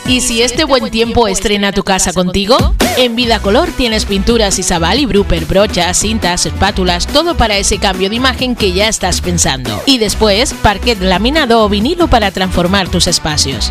¿Y si este buen tiempo estrena tu casa contigo? En Vidacolor tienes pinturas Isabal y Brupper, brochas, cintas, espátulas, todo para ese cambio de imagen que ya estás pensando. Y después, parquet laminado o vinilo para transformar tus espacios.